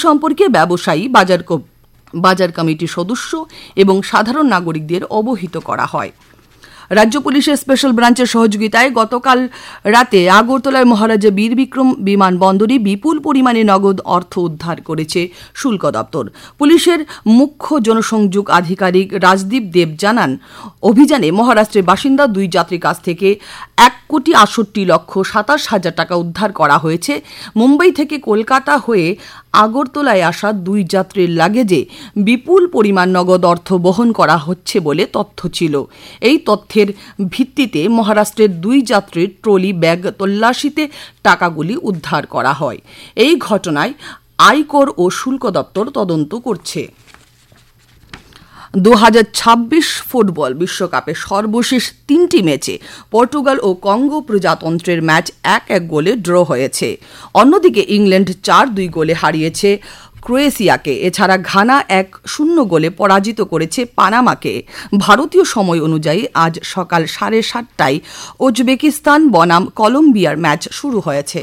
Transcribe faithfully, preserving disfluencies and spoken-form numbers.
সম্পর্কে ব্যবসায়ী, বাজার বাজার কমিটির সদস্য এবং সাধারণ নাগরিকদের অবহিত করা হয়। রাজ্য পুলিশের স্পেশাল ব্রাঞ্চের সহযোগিতায় গতকাল রাতে আগরতলার মহারাজা বীর বিক্রম বিমানবন্দরে বিপুল পরিমাণে নগদ অর্থ উদ্ধার করেছে শুল্ক দপ্তর। পুলিশের মুখ্য জনসংযোগ আধিকারিক রাজদীপ দেব জানান, অভিযানে মহারাষ্ট্রের বাসিন্দা দুই যাত্রীর কাছ থেকে এক কোটি আটষট্টি লক্ষ সাতাশ হাজার টাকা উদ্ধার করা হয়েছে। মুম্বাই থেকে কলকাতা হয়ে আগরতলায় আসা দুই যাত্রীর লাগেজে বিপুল পরিমাণ নগদ অর্থ বহন করা হচ্ছে বলে তথ্য ছিল। এই তথ্যের ভিত্তিতে মহারাষ্ট্রের দুই যাত্রীর ট্রলি ব্যাগ তল্লাশিতে টাকাগুলি উদ্ধার করা হয়। এই ঘটনায় আয়কর ও শুল্ক দপ্তর তদন্ত করছে। দু হাজার ছাব্বিশ ফুটবল বিশ্বকাপের সর্বশেষ তিনটি ম্যাচে পর্তুগাল ও কঙ্গো প্রজাতন্ত্রের ম্যাচ এক এক গোলে ড্র হয়েছে। অন্যদিকে ইংল্যান্ড চার দুই গোলে হারিয়েছে ক্রোয়েশিয়াকে। এছাড়া ঘানা এক শূন্য গোলে পরাজিত করেছে পানামাকে। ভারতীয় সময় অনুযায়ী আজ সকাল সাড়ে সাতটায় উজবেকিস্তান বনাম কলম্বিয়ার ম্যাচ শুরু হয়েছে।